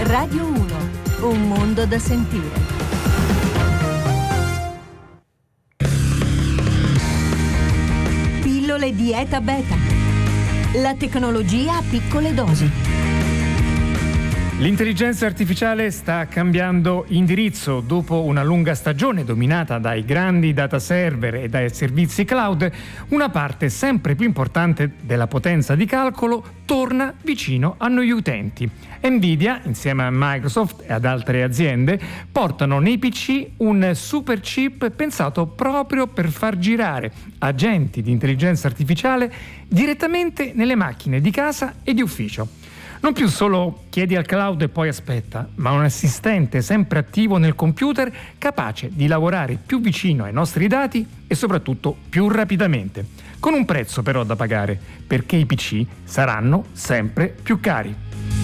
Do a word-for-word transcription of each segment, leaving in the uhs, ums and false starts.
Radio uno, un mondo da sentire. Pillole Dieta Beta. La tecnologia a piccole dosi. L'intelligenza artificiale sta cambiando indirizzo. Dopo una lunga stagione dominata dai grandi data server e dai servizi cloud, una parte sempre più importante della potenza di calcolo torna vicino a noi utenti. Nvidia, insieme a Microsoft e ad altre aziende, portano nei P C un super chip pensato proprio per far girare agenti di intelligenza artificiale direttamente nelle macchine di casa e di ufficio. Non più solo chiedi al cloud e poi aspetta, ma un assistente sempre attivo nel computer capace di lavorare più vicino ai nostri dati e soprattutto più rapidamente, con un prezzo però da pagare, perché i P C saranno sempre più cari.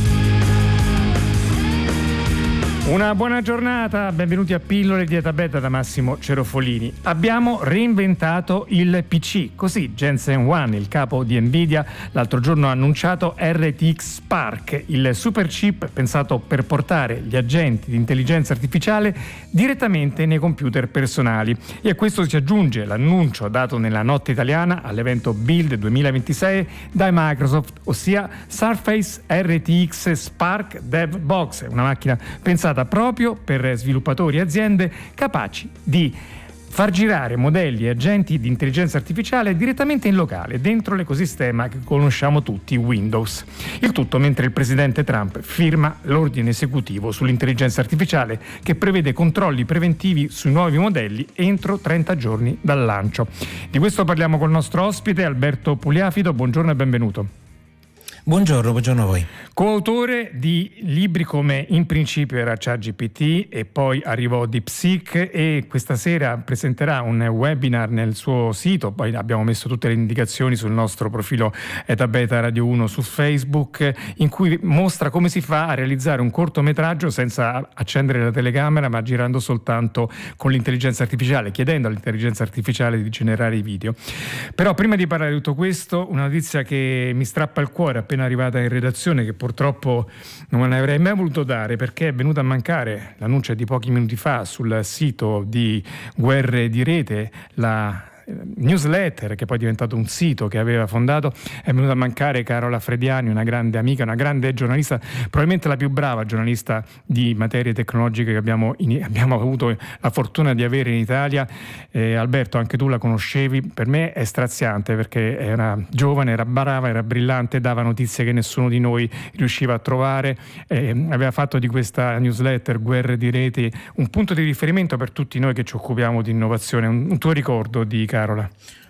Una buona giornata, benvenuti a Pillole Dieta Beta da Massimo Cerofolini. Abbiamo reinventato il P C, così Jensen Huang, il capo di Nvidia, l'altro giorno ha annunciato R T X Spark, il super chip pensato per portare gli agenti di intelligenza artificiale direttamente nei computer personali. E a questo si aggiunge l'annuncio dato nella notte italiana all'evento Build duemilaventisei da Microsoft, ossia Surface R T X Spark Dev Box, una macchina pensata proprio per sviluppatori e aziende capaci di far girare modelli e agenti di intelligenza artificiale direttamente in locale, dentro l'ecosistema che conosciamo tutti, Windows. Il tutto mentre il presidente Trump firma l'ordine esecutivo sull'intelligenza artificiale che prevede controlli preventivi sui nuovi modelli entro trenta giorni dal lancio. Di questo parliamo col nostro ospite Alberto Pugliafido. Buongiorno e benvenuto. Buongiorno, buongiorno a voi. Coautore di libri come In principio era ChatGPT e poi arrivò DeepSeek, e questa sera presenterà un webinar nel suo sito, poi abbiamo messo tutte le indicazioni sul nostro profilo Eta Beta Radio uno su Facebook, in cui mostra come si fa a realizzare un cortometraggio senza accendere la telecamera ma girando soltanto con l'intelligenza artificiale, chiedendo all'intelligenza artificiale di generare i video. Però prima di parlare di tutto questo, una notizia che mi strappa il cuore appena arrivata in redazione, che purtroppo non ne avrei mai voluto dare perché è venuta a mancare, l'annuncio è di pochi minuti fa sul sito di Guerre di Rete, la newsletter che poi è diventato un sito che aveva fondato. È venuta a mancare Carola Frediani, una grande amica, una grande giornalista, probabilmente la più brava giornalista di materie tecnologiche che abbiamo, in, abbiamo avuto la fortuna di avere in Italia. eh, Alberto, anche tu la conoscevi. Per me è straziante perché era giovane, era brava, era brillante, dava notizie che nessuno di noi riusciva a trovare. eh, aveva fatto di questa newsletter Guerre di Rete un punto di riferimento per tutti noi che ci occupiamo di innovazione. Un, un tuo ricordo di Carola?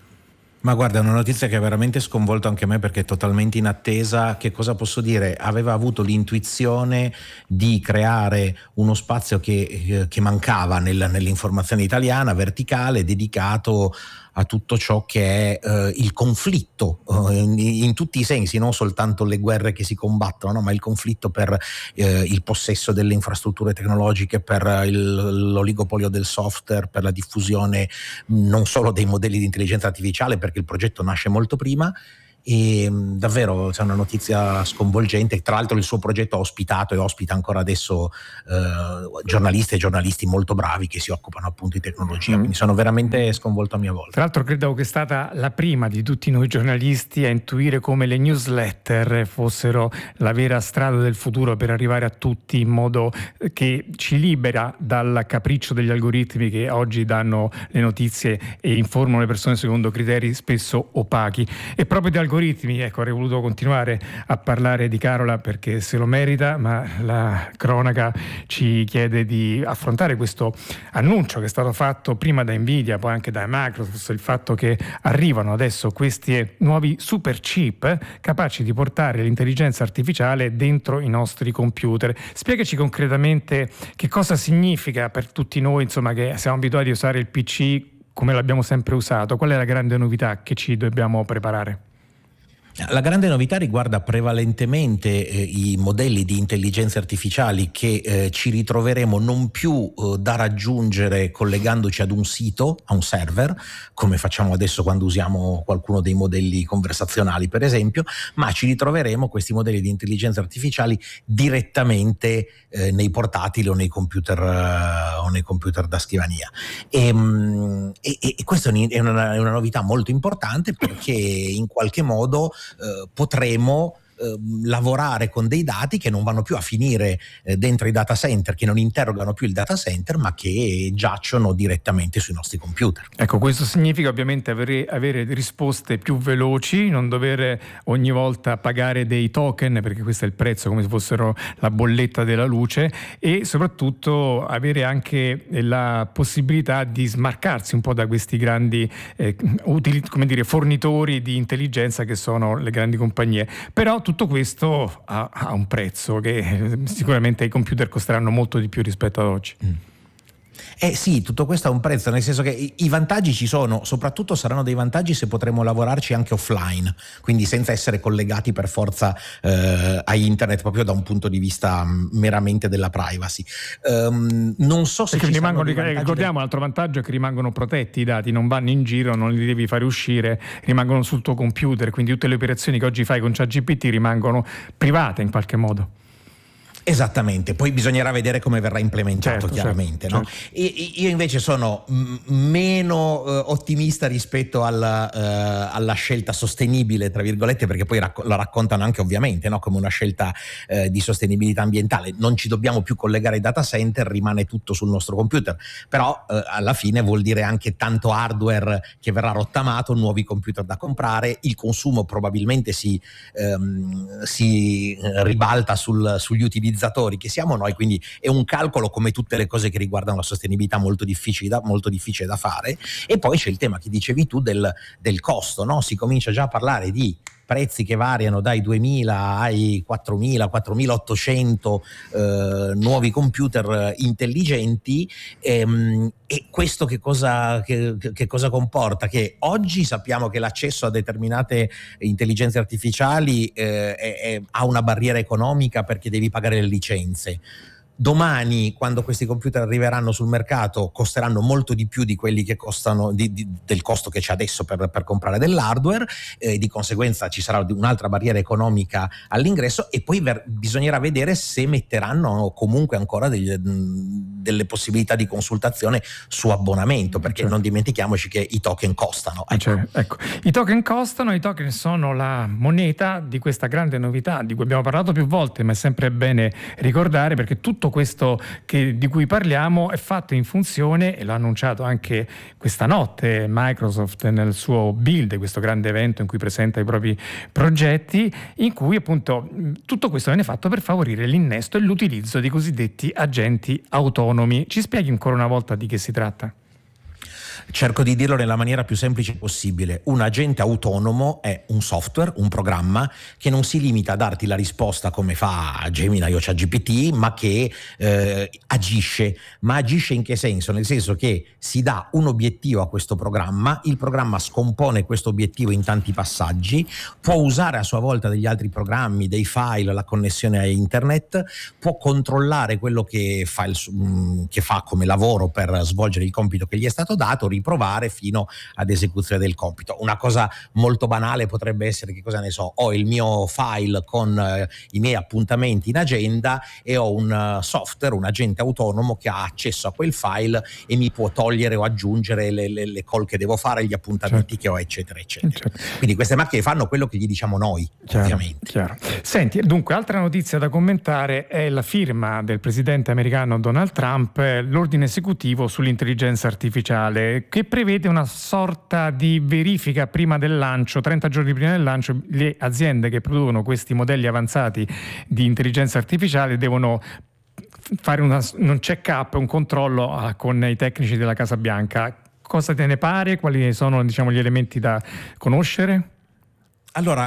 Ma guarda, è una notizia che ha veramente sconvolto anche me perché è totalmente inattesa. Che cosa posso dire? Aveva avuto l'intuizione di creare uno spazio che, che mancava nel, nell'informazione italiana, verticale, dedicato a tutto ciò che è eh, il conflitto eh, in, in tutti i sensi, non soltanto le guerre che si combattono, no? Ma il conflitto per eh, il possesso delle infrastrutture tecnologiche, per il, l'oligopolio del software, per la diffusione non solo dei modelli di intelligenza artificiale, perché il progetto nasce molto prima. E davvero c'è una notizia sconvolgente. Tra l'altro il suo progetto ha ospitato e ospita ancora adesso eh, giornalisti e giornalisti molto bravi che si occupano appunto di tecnologia, mm. quindi sono veramente sconvolto a mia volta. Tra l'altro credo che è stata la prima di tutti noi giornalisti a intuire come le newsletter fossero la vera strada del futuro per arrivare a tutti, in modo che ci libera dal capriccio degli algoritmi che oggi danno le notizie e informano le persone secondo criteri spesso opachi. E proprio di algoritmi, ecco, avrei voluto continuare a parlare di Carola perché se lo merita, ma la cronaca ci chiede di affrontare questo annuncio che è stato fatto prima da Nvidia, poi anche da Microsoft, il fatto che arrivano adesso questi nuovi super chip capaci di portare l'intelligenza artificiale dentro i nostri computer. Spiegaci concretamente che cosa significa per tutti noi, insomma, che siamo abituati a usare il P C come l'abbiamo sempre usato. Qual è la grande novità che ci dobbiamo preparare? La grande novità riguarda prevalentemente eh, i modelli di intelligenza artificiali che eh, ci ritroveremo non più eh, da raggiungere collegandoci ad un sito, a un server, come facciamo adesso quando usiamo qualcuno dei modelli conversazionali per esempio, ma ci ritroveremo questi modelli di intelligenza artificiali direttamente eh, nei portatili o nei computer uh, o nei computer da scrivania. E, e, e questa è una, è una novità molto importante, perché in qualche modo Eh, potremo eh, lavorare con dei dati che non vanno più a finire eh, dentro i data center, che non interrogano più il data center, ma che giacciono direttamente sui nostri computer. Ecco, questo significa ovviamente avere, avere risposte più veloci, non dover ogni volta pagare dei token, perché questo è il prezzo, come se fossero la bolletta della luce, e soprattutto avere anche la possibilità di smarcarsi un po' da questi grandi eh, utili, come dire, fornitori di intelligenza che sono le grandi compagnie. Però tutto questo ha, ha un prezzo che sicuramente i computer costeranno molto di più rispetto ad oggi. Mm. Eh sì, tutto questo ha un prezzo, nel senso che i, i vantaggi ci sono, soprattutto saranno dei vantaggi se potremo lavorarci anche offline, quindi senza essere collegati per forza eh, a internet, proprio da un punto di vista meramente della privacy. Um, non so se ci rimangono, ricordiamo del... un altro vantaggio è che rimangono protetti i dati, non vanno in giro, non li devi fare uscire, rimangono sul tuo computer, quindi tutte le operazioni che oggi fai con ChatGPT rimangono private in qualche modo. Esattamente, poi bisognerà vedere come verrà implementato, certo, chiaramente. Certo, no? certo. E, io invece sono m- meno eh, ottimista rispetto alla, eh, alla scelta sostenibile, tra virgolette, perché poi racco- la raccontano anche ovviamente, no? Come una scelta eh, di sostenibilità ambientale. Non ci dobbiamo più collegare ai data center, rimane tutto sul nostro computer, però eh, alla fine vuol dire anche tanto hardware che verrà rottamato, nuovi computer da comprare, il consumo probabilmente si, ehm, si ribalta sul, sugli utilizzatori che siamo noi, quindi è un calcolo, come tutte le cose che riguardano la sostenibilità, molto difficile da, molto difficile da fare. E poi c'è il tema che dicevi tu del, del costo, no? Si comincia già a parlare di prezzi che variano dai duemila ai quattromila, quattromilaottocento eh, nuovi computer intelligenti, ehm, e questo che cosa, che, che cosa comporta? Che oggi sappiamo che l'accesso a determinate intelligenze artificiali eh, è, è, ha una barriera economica, perché devi pagare le licenze. Domani, quando questi computer arriveranno sul mercato, costeranno molto di più di quelli che costano di, di, del costo che c'è adesso per, per comprare dell'hardware, e eh, di conseguenza ci sarà un'altra barriera economica all'ingresso, e poi ver- bisognerà vedere se metteranno comunque ancora degli, mh, delle possibilità di consultazione su abbonamento, perché certo, non dimentichiamoci che i token costano. Ecco. Cioè, ecco. I token costano, i token sono la moneta di questa grande novità di cui abbiamo parlato più volte, ma è sempre bene ricordare, perché tutto questo che, di cui parliamo è fatto in funzione, e l'ha annunciato anche questa notte Microsoft nel suo Build, questo grande evento in cui presenta i propri progetti, in cui appunto tutto questo viene fatto per favorire l'innesto e l'utilizzo di cosiddetti agenti autonomi. Ci spieghi ancora una volta di che si tratta? Cerco di dirlo nella maniera più semplice possibile. Un agente autonomo è un software, un programma che non si limita a darti la risposta come fa Gemini o ChatGPT, ma che eh, agisce. Ma agisce in che senso? Nel senso che si dà un obiettivo a questo programma, il programma scompone questo obiettivo in tanti passaggi, può usare a sua volta degli altri programmi, dei file, la connessione a internet, può controllare quello che fa, il, che fa come lavoro per svolgere il compito che gli è stato dato, riprovare fino ad esecuzione del compito. Una cosa molto banale potrebbe essere, che cosa ne so, ho il mio file con eh, i miei appuntamenti in agenda e ho un uh, software, un agente autonomo che ha accesso a quel file e mi può togliere o aggiungere le, le, le call che devo fare, gli appuntamenti, certo, che ho, eccetera eccetera. Certo. Quindi queste macchine fanno quello che gli diciamo noi, chiaro, ovviamente. Chiaro. Senti, dunque, altra notizia da commentare è la firma del presidente americano Donald Trump, l'ordine esecutivo sull'intelligenza artificiale, che prevede una sorta di verifica prima del lancio, trenta giorni prima del lancio. Le aziende che producono questi modelli avanzati di intelligenza artificiale devono fare una, un check-up, un controllo ah, con i tecnici della Casa Bianca. Cosa te ne pare? Quali sono, diciamo, gli elementi da conoscere? Allora,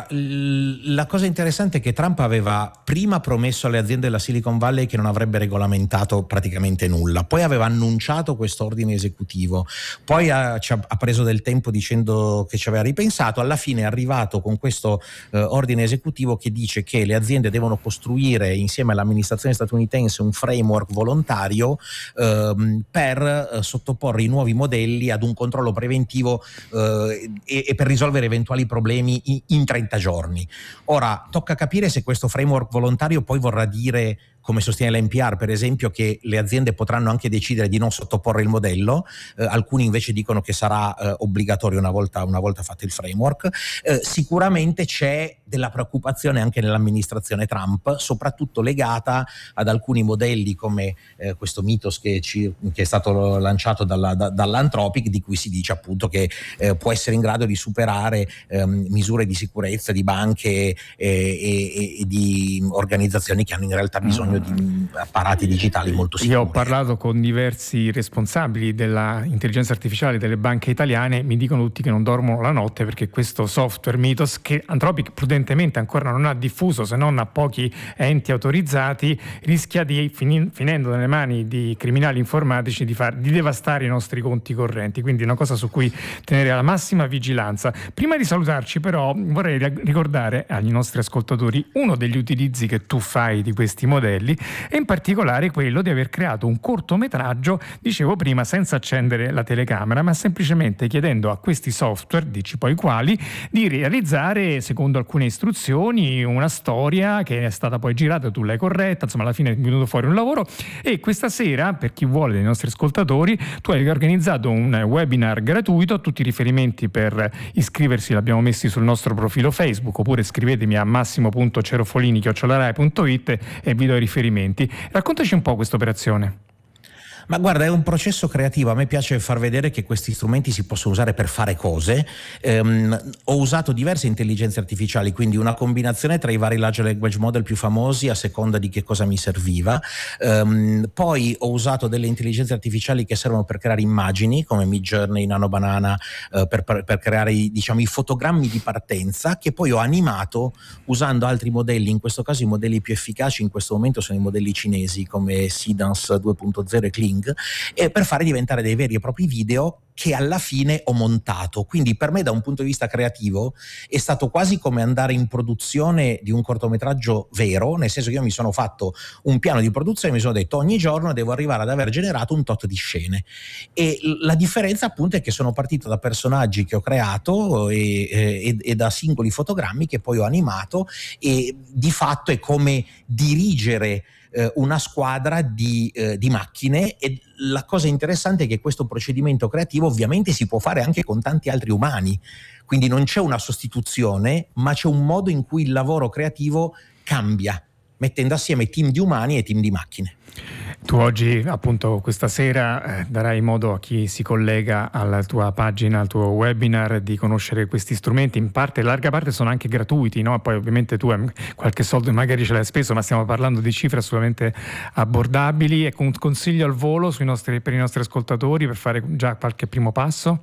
la cosa interessante è che Trump aveva prima promesso alle aziende della Silicon Valley che non avrebbe regolamentato praticamente nulla, poi aveva annunciato questo ordine esecutivo, poi ha, ci ha, ha preso del tempo dicendo che ci aveva ripensato, alla fine è arrivato con questo eh, ordine esecutivo che dice che le aziende devono costruire insieme all'amministrazione statunitense un framework volontario ehm, per eh, sottoporre i nuovi modelli ad un controllo preventivo eh, e, e per risolvere eventuali problemi in, in trenta giorni. Ora, tocca capire se questo framework volontario poi vorrà dire, come sostiene l'N P R per esempio, che le aziende potranno anche decidere di non sottoporre il modello, eh, alcuni invece dicono che sarà eh, obbligatorio una volta, una volta fatto il framework. Eh, sicuramente c'è della preoccupazione anche nell'amministrazione Trump, soprattutto legata ad alcuni modelli come eh, questo Mythos che, ci, che è stato lanciato dalla, da, dall'Anthropic, di cui si dice appunto che eh, può essere in grado di superare ehm, misure di sicurezza di banche e, e, e di organizzazioni che hanno in realtà bisogno di apparati digitali molto sicuri. Io ho parlato con diversi responsabili dell'intelligenza artificiale delle banche italiane, mi dicono tutti che non dormono la notte perché questo software Mythos, che Anthropic prudentemente ancora non ha diffuso se non a pochi enti autorizzati, rischia di, finendo nelle mani di criminali informatici, di, far, di devastare i nostri conti correnti, quindi è una cosa su cui tenere la massima vigilanza. Prima di salutarci però vorrei ricordare agli nostri ascoltatori uno degli utilizzi che tu fai di questi modelli, e in particolare quello di aver creato un cortometraggio, dicevo prima, senza accendere la telecamera, ma semplicemente chiedendo a questi software, dici poi quali, di realizzare secondo alcune istruzioni una storia che è stata poi girata, tu l'hai corretta, insomma alla fine è venuto fuori un lavoro. E questa sera, per chi vuole dei nostri ascoltatori, tu hai organizzato un webinar gratuito, tutti i riferimenti per iscriversi li abbiamo messi sul nostro profilo Facebook, oppure scrivetemi a massimo punto cerofolini chiocciola rai punto it e vi do i riferimenti. Raccontaci un po' questa operazione. Ma guarda, è un processo creativo, a me piace far vedere che questi strumenti si possono usare per fare cose. Ehm, ho usato diverse intelligenze artificiali, quindi una combinazione tra i vari large language model più famosi a seconda di che cosa mi serviva. Ehm, poi ho usato delle intelligenze artificiali che servono per creare immagini come Midjourney, Nano Banana, eh, per, per, per creare diciamo i fotogrammi di partenza, che poi ho animato usando altri modelli. In questo caso i modelli più efficaci in questo momento sono i modelli cinesi come Seedance due punto zero e Kling, e per fare diventare dei veri e propri video che alla fine ho montato. Quindi per me, da un punto di vista creativo, è stato quasi come andare in produzione di un cortometraggio vero, nel senso che io mi sono fatto un piano di produzione, mi sono detto ogni giorno devo arrivare ad aver generato un tot di scene, e la differenza appunto è che sono partito da personaggi che ho creato e, e, e da singoli fotogrammi che poi ho animato, e di fatto è come dirigere una squadra di, eh, di macchine. E la cosa interessante è che questo procedimento creativo ovviamente si può fare anche con tanti altri umani, quindi non c'è una sostituzione, ma c'è un modo in cui il lavoro creativo cambia, mettendo assieme team di umani e team di macchine. Tu oggi, appunto, questa sera eh, darai modo a chi si collega alla tua pagina, al tuo webinar, di conoscere questi strumenti. In parte, larga parte sono anche gratuiti, no? Poi ovviamente tu hai qualche soldo magari ce l'hai speso, ma stiamo parlando di cifre assolutamente abbordabili. Ecco, un consiglio al volo sui nostri, per i nostri ascoltatori, per fare già qualche primo passo?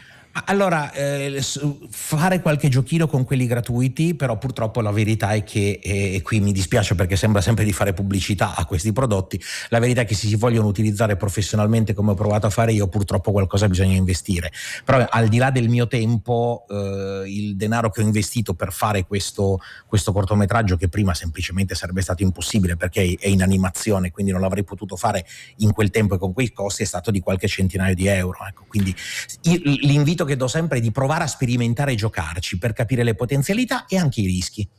Allora, eh, fare qualche giochino con quelli gratuiti, però purtroppo la verità è che, e qui mi dispiace perché sembra sempre di fare pubblicità a questi prodotti, la verità è che se si vogliono utilizzare professionalmente come ho provato a fare io, purtroppo qualcosa bisogna investire. Però al di là del mio tempo, eh, il denaro che ho investito per fare questo, questo cortometraggio, che prima semplicemente sarebbe stato impossibile perché è in animazione, quindi non l'avrei potuto fare in quel tempo e con quei costi, è stato di qualche centinaio di euro. Ecco, quindi l'invito che do sempre è di provare a sperimentare e giocarci per capire le potenzialità e anche i rischi.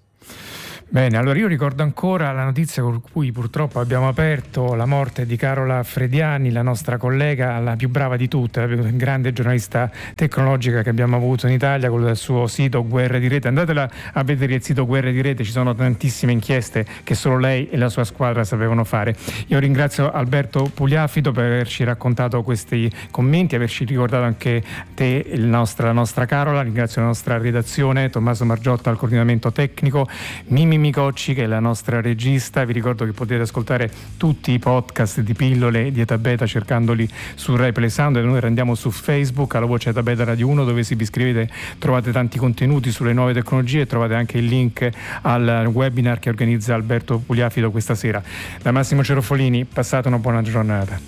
Bene, allora io ricordo ancora la notizia con cui purtroppo abbiamo aperto, la morte di Carola Frediani, la nostra collega, la più brava di tutte, la più grande giornalista tecnologica che abbiamo avuto in Italia, con il suo sito Guerre di Rete. Andatela a vedere il sito Guerre di Rete, ci sono tantissime inchieste che solo lei e la sua squadra sapevano fare. Io ringrazio Alberto Pugliafido per averci raccontato questi commenti, averci ricordato anche te, il nostra, la nostra Carola. Ringrazio la nostra redazione, Tommaso Margiotta al coordinamento tecnico, Mimmi Noemi Cocci, che è la nostra regista. Vi ricordo che potete ascoltare tutti i podcast di Pillole di Eta Beta cercandoli su Rai Play Sound, e noi rendiamo su Facebook alla voce Eta Beta Radio uno, dove se vi iscrivete trovate tanti contenuti sulle nuove tecnologie e trovate anche il link al webinar che organizza Alberto Pugliafido questa sera. Da Massimo Cerofolini, passate una buona giornata.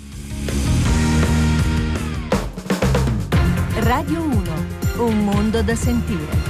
Radio uno, un mondo da sentire.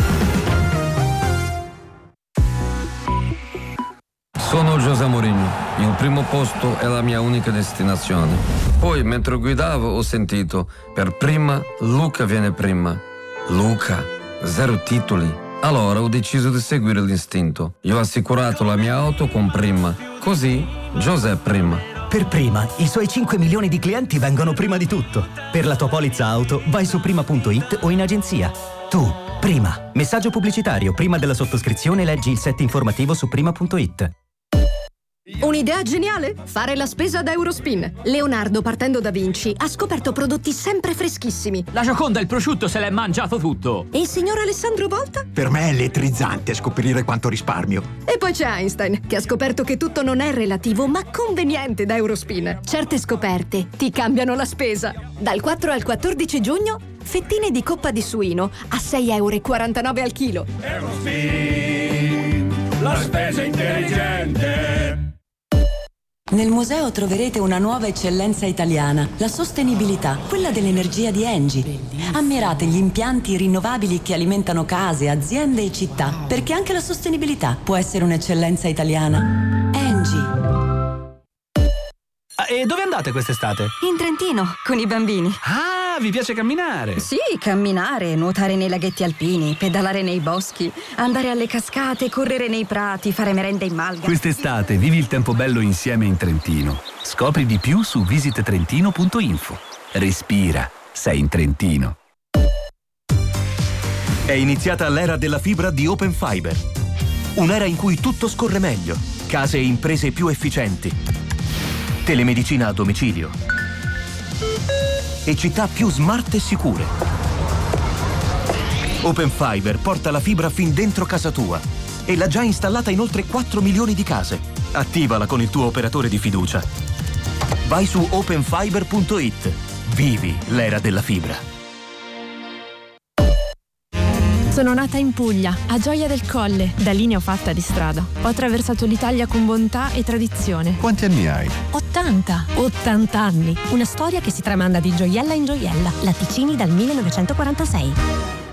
Sono José Mourinho, il primo posto è la mia unica destinazione. Poi, mentre guidavo, ho sentito, per prima, Luca viene prima. Luca, zero titoli. Allora ho deciso di seguire l'istinto. Io ho assicurato la mia auto con Prima. Così, José prima. Per Prima, i suoi cinque milioni di clienti vengono prima di tutto. Per la tua polizza auto, vai su prima punto it o in agenzia. Tu, Prima. Messaggio pubblicitario. Prima della sottoscrizione leggi il set informativo su prima punto it. Un'idea geniale? Fare la spesa ad Eurospin. Leonardo, partendo da Vinci, ha scoperto prodotti sempre freschissimi. La Gioconda, il prosciutto, se l'è mangiato tutto. E il signor Alessandro Volta? Per me è elettrizzante scoprire quanto risparmio. E poi c'è Einstein, che ha scoperto che tutto non è relativo, ma conveniente da Eurospin. Certe scoperte ti cambiano la spesa. Dal quattro al quattordici giugno, fettine di coppa di suino a sei e quarantanove euro al chilo. Eurospin, la spesa intelligente. Nel museo troverete una nuova eccellenza italiana, la sostenibilità, quella dell'energia di Engie. Ammirate gli impianti rinnovabili che alimentano case, aziende e città, perché anche la sostenibilità può essere un'eccellenza italiana. Engie. Ah, e dove andate quest'estate? In Trentino, con i bambini. Ah, vi piace camminare? Sì, camminare, nuotare nei laghetti alpini, pedalare nei boschi, andare alle cascate, correre nei prati, fare merenda in malga. Quest'estate vivi il tempo bello insieme in Trentino. Scopri di più su visit trentino punto info. Respira, sei in Trentino. È iniziata l'era della fibra di Open Fiber. Un'era in cui tutto scorre meglio, case e imprese più efficienti, telemedicina a domicilio e città più smart e sicure. Open Fiber porta la fibra fin dentro casa tua e l'ha già installata in oltre quattro milioni di case. Attivala con il tuo operatore di fiducia. Vai su open fiber punto it. Vivi l'era della fibra. Sono nata in Puglia, a Gioia del Colle. Da lì ne ho fatta di strada. Ho attraversato l'Italia con bontà e tradizione. Quanti anni hai? ottanta. ottanta anni. Una storia che si tramanda di gioiella in gioiella. Latticini dal millenovecentoquarantasei.